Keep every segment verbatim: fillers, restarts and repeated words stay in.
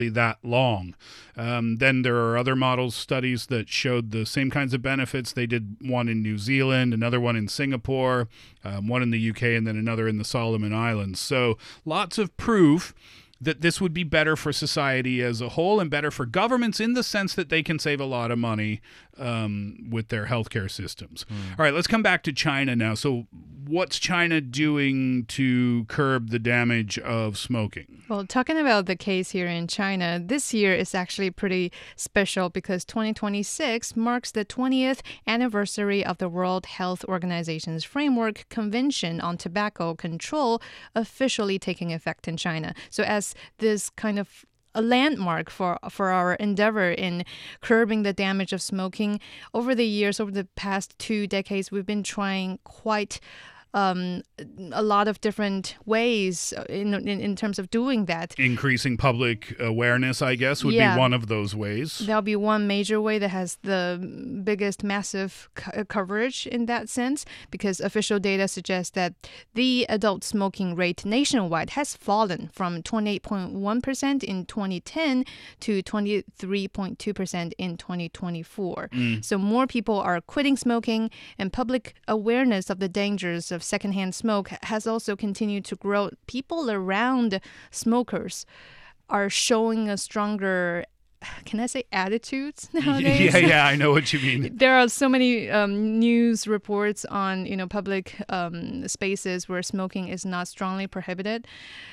that long. Um, then there are other models studies that showed the same kinds of benefits. They did one in New Zealand, another one in Singapore, um, one in the U K, and then another in the Solomon Islands. So lots of proof that this would be better for society as a whole and better for governments in the sense that they can save a lot of money um, with their healthcare systems. Mm. All right, let's come back to China now. So what's China doing to curb the damage of smoking? Well, talking about the case here in China, this year is actually pretty special because twenty twenty-six marks the twentieth anniversary of the World Health Organization's Framework Convention on Tobacco Control officially taking effect in China. So as this kind of a landmark for for our endeavor in curbing the damage of smoking, over the years, over the past two decades, we've been trying quite Um, a lot of different ways in, in in terms of doing that. Increasing public awareness, I guess, would yeah. be one of those ways. That'll be one major way that has the biggest massive co- coverage in that sense, because official data suggests that the adult smoking rate nationwide has fallen from twenty-eight point one percent in twenty ten to twenty-three point two percent in twenty twenty-four. Mm. So more people are quitting smoking, and public awareness of the dangers of secondhand smoke has also continued to grow. People around smokers are showing a stronger, can I say, attitudes nowadays? Yeah, yeah, I know what you mean. There are so many um, news reports on, you know, public um, spaces where smoking is not strongly prohibited,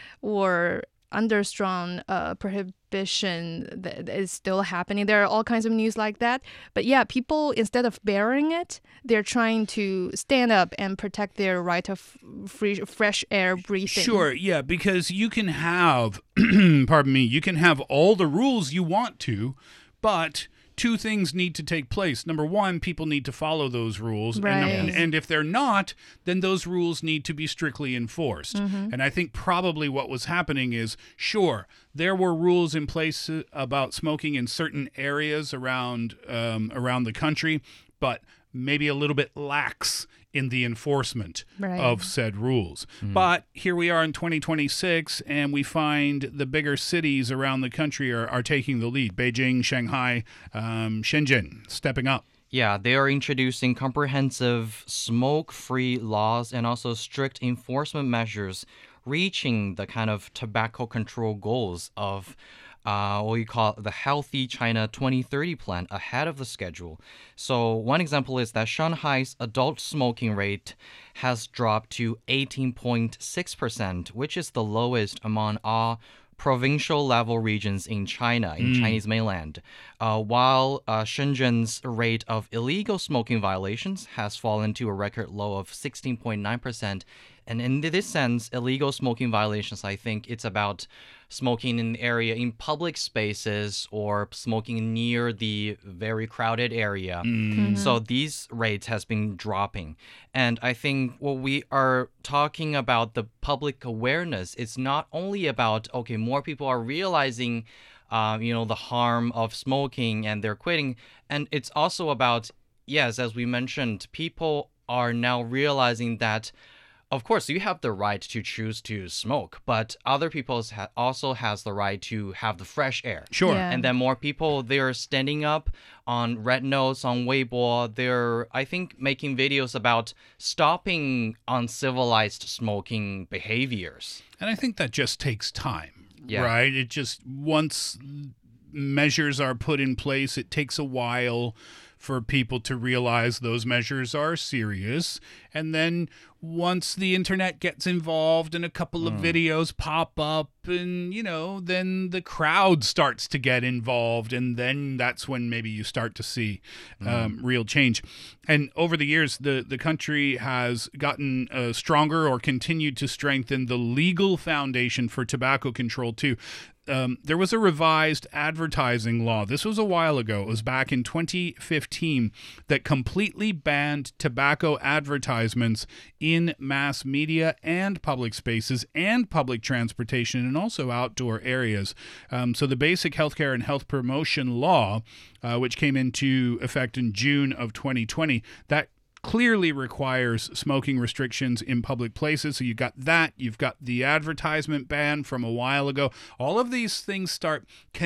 or under strong uh, prohibition that is still happening. There are all kinds of news like that. But yeah, people, instead of bearing it, they're trying to stand up and protect their right of free, fresh air breathing. Sure, yeah, because you can have, pardon me, you can have all the rules you want to, but two things need to take place. Number one, people need to follow those rules. Right. And, and if they're not, then those rules need to be strictly enforced. Mm-hmm. And I think probably what was happening is, sure, there were rules in place about smoking in certain areas around um, around the country, but maybe a little bit lax in the enforcement right. of said rules. Mm. But here we are in twenty twenty-six, and we find the bigger cities around the country are, are taking the lead. Beijing, Shanghai, um, Shenzhen, stepping up. Yeah, they are introducing comprehensive smoke-free laws and also strict enforcement measures, reaching the kind of tobacco control goals of Uh, what you call the Healthy China twenty thirty plan ahead of the schedule. So one example is that Shanghai's adult smoking rate has dropped to eighteen point six percent, which is the lowest among all provincial level regions in China, in mm. Chinese mainland, uh, while uh, Shenzhen's rate of illegal smoking violations has fallen to a record low of sixteen point nine percent. And in this sense, illegal smoking violations, I think it's about smoking in the area in public spaces or smoking near the very crowded area. Mm-hmm. So these rates has been dropping. And I think what we are talking about, the public awareness, it's not only about, okay, more people are realizing, um, you know, the harm of smoking and they're quitting. And it's also about, yes, as we mentioned, people are now realizing that, of course, you have the right to choose to smoke, but other people ha- also has the right to have the fresh air. Sure. Yeah. And then more people, they're standing up on Red Notes, on Weibo. They're, I think, making videos about stopping uncivilized smoking behaviors. And I think that just takes time, yeah. right? It just, once measures are put in place, it takes a while for people to realize those measures are serious. And then once the internet gets involved and a couple of mm. videos pop up and, you know, then the crowd starts to get involved. And then that's when maybe you start to see um, mm. real change. And over the years, the, the country has gotten uh, stronger or continued to strengthen the legal foundation for tobacco control, too. Um, there was a revised advertising law. This was a while ago. It was back in twenty fifteen that completely banned tobacco advertisements in mass media and public spaces and public transportation and also outdoor areas. Um, so the Basic Healthcare and Health Promotion Law, uh, which came into effect in June of twenty twenty, that clearly requires smoking restrictions in public places. So you've got that. You've got the advertisement ban from a while ago. All of these things start